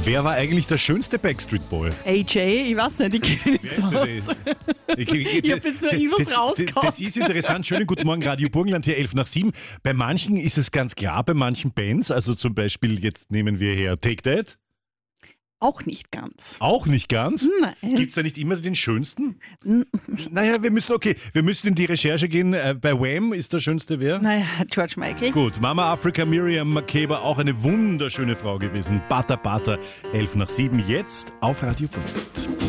Wer war eigentlich der schönste Backstreet Boy? AJ, ich weiß nicht, ich kenne ihn nicht so aus. Ich habe jetzt nur Infos rausgehauen. Das ist interessant. Schönen guten Morgen, Radio Burgenland, hier 11:07. Bei manchen ist es ganz klar, bei manchen Bands, also zum Beispiel, jetzt nehmen wir her Take That. Auch nicht ganz. Auch nicht ganz? Nein. Gibt es da nicht immer den schönsten? Naja, wir müssen in die Recherche gehen. Bei Wham ist der schönste wer? Naja, George Michael. Gut, Mama Africa, Miriam Makeba, auch eine wunderschöne Frau gewesen. Bata Bata, 11:07, jetzt auf Radio Burgenland.